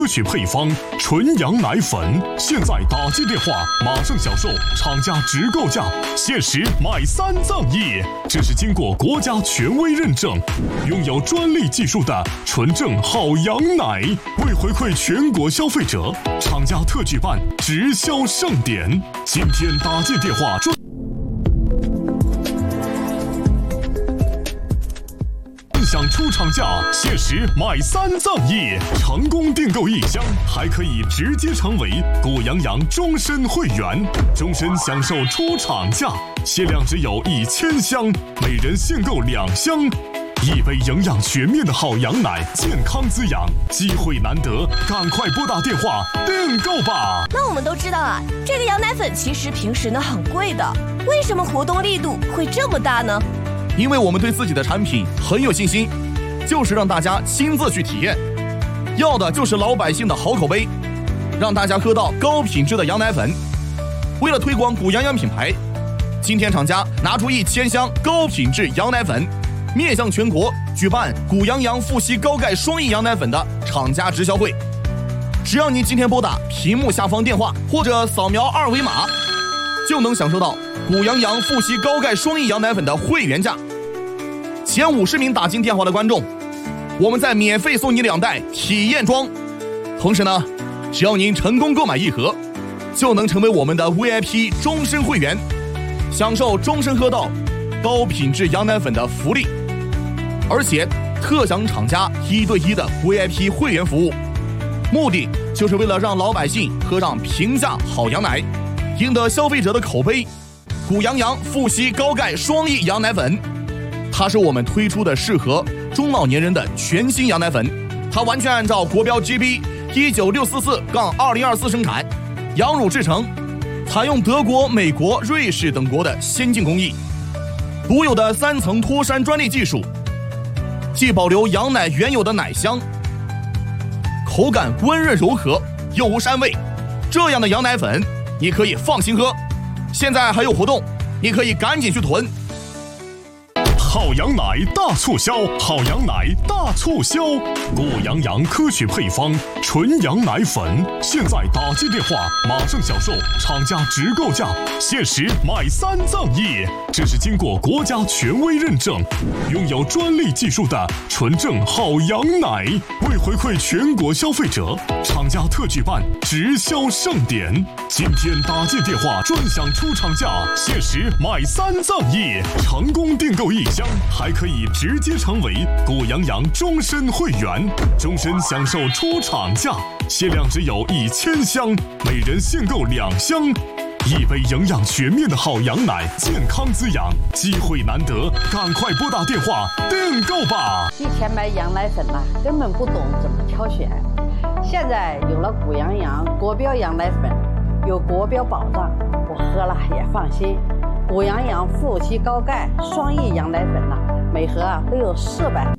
科学配方纯羊奶粉，现在打进电话马上享受厂家直购价，限时买3赠1。这是经过国家权威认证，拥有专利技术的纯正好羊奶。为回馈全国消费者，厂家特举办直销盛典，今天打进电话享出厂价，限时买3赠1，成功订购1箱，还可以直接成为谷羊羊终身会员，终身享受出厂价，限量只有1000箱，每人限购2箱。一杯营养全面的好羊奶，健康滋养，机会难得，赶快拨打电话订购吧。 那我们都知道啊，这个羊奶粉其实平时呢很贵的，为什么活动力度会这么大呢？ 因为我们对自己的产品很有信心，就是让大家亲自去体验，要的就是老百姓的好口碑，让大家喝到高品质的羊奶粉。为了推广谷羊羊品牌，今天厂家拿出1000箱高品质羊奶粉，面向全国举办谷羊羊富硒高钙双益羊奶粉的厂家直销会。只要您今天拨打屏幕下方电话或者扫描2维码，就能享受到谷羊羊富硒高钙双益羊奶粉的会员价。前50名打进电话的观众，我们再免费送你2袋体验装。同时呢，只要您成功购买1盒，就能成为我们的 VIP 终身会员，享受终身喝到高品质羊奶粉的福利。而且特享厂家1对1的 VIP 会员服务，目的就是为了让老百姓喝上平价好羊奶，赢得消费者的口碑。谷羊羊富硒高钙双益羊奶粉，它是我们推出的适合中老年人的全新羊奶粉，它完全按照国标 GB 19644-2024生产，羊乳制成，采用德国、美国、瑞士等国的先进工艺，独有的3层脱山专利技术，既保留羊奶原有的奶香，口感温润柔和，又无膻味。这样的羊奶粉你可以放心喝。现在还有活动，你可以赶紧去囤。 好羊奶大促销，好羊奶大促销！谷羊羊科学配方纯羊奶粉，现在打进电话马上享受厂家直购价，限时买3赠1。这是经过国家权威认证，拥有专利技术的纯正好羊奶。为回馈全国消费者，厂家特举办直销盛典，今天打进电话专享出厂价，限时买3赠1，成功订购1箱，还可以直接成为谷羊羊终身会员，终身享受出厂价，限量只有1000箱，每人限购2箱。一杯营养全面的好羊奶，健康滋养，机会难得，赶快拨打电话订购吧。 以前买羊奶粉根本不懂怎么挑选，现在有了谷羊羊国标羊奶粉，有国标保障，我喝了也放心。谷羊羊富硒高钙双益羊奶粉每盒都有400。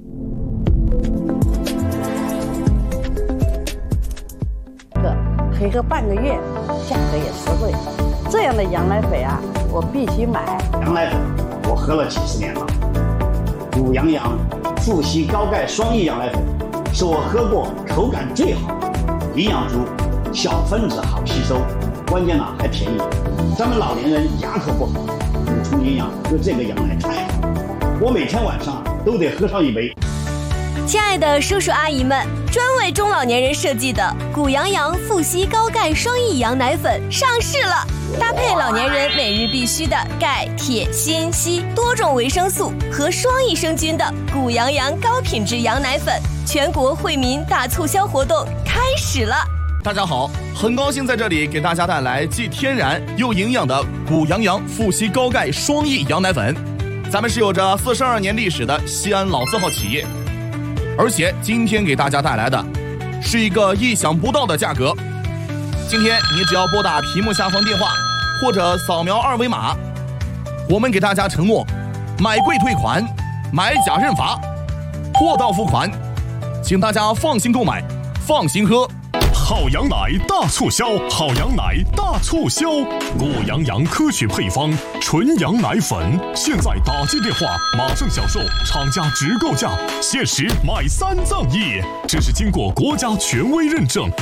可以喝半个月，价格也实惠。这样的羊奶粉我必须买。 羊奶粉我喝了几10年了，谷羊羊富硒高钙双益羊奶粉是我喝过口感最好，营养足，小分子好吸收，关键还便宜。咱们老年人牙口不好，补充营养，喝这个羊奶太好了，我每天晚上都得喝上1杯。 亲爱的叔叔阿姨们，专为中老年人设计的谷羊羊富硒高钙双益羊奶粉上市了，搭配老年人每日必须的钙、铁、锌、硒多种维生素和双益生菌的谷羊羊高品质羊奶粉，全国惠民大促销活动开始了。 大家好，很高兴在这里给大家带来既天然又营养的谷羊羊富硒高钙双益羊奶粉。咱们是有着42年历史的西安老字号企业，而且今天给大家带来的是一个意想不到的价格。今天你只要拨打屏幕下方电话或者扫描2维码，我们给大家承诺买贵退款，买假认罚，货到付款，请大家放心购买，放心喝。 好羊奶大促销，好羊奶大促销，果羊羊科学配方，纯羊奶粉，现在打进电话马上享受厂家直购价，限时买3赠1，这是经过国家权威认证。